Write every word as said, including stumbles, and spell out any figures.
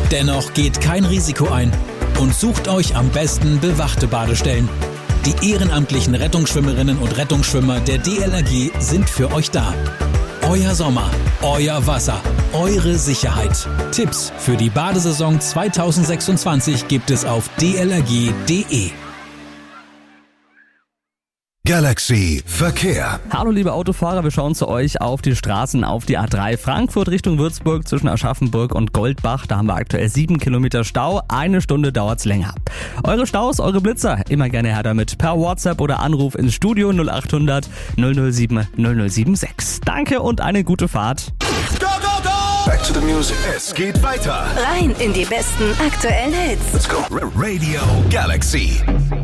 Dennoch geht kein Risiko ein und sucht euch am besten bewachte Badestellen. Die ehrenamtlichen Rettungsschwimmerinnen und Rettungsschwimmer der D L R G sind für euch da. Euer Sommer, euer Wasser, eure Sicherheit. Tipps für die Badesaison zweitausendsechsundzwanzig gibt es auf d l r g punkt d e. Galaxy Verkehr. Hallo liebe Autofahrer, wir schauen zu euch auf die Straßen auf die A drei Frankfurt Richtung Würzburg zwischen Aschaffenburg und Goldbach. Da haben wir aktuell sieben Kilometer Stau, eine Stunde dauert's länger. Eure Staus, eure Blitzer, immer gerne her damit per WhatsApp oder Anruf ins Studio null acht hundert null null sieben null null sieben sechs. Danke und eine gute Fahrt. Go, go, go! Back to the music. Es geht weiter. Rein in die besten aktuellen Hits. Let's go. Radio Galaxy.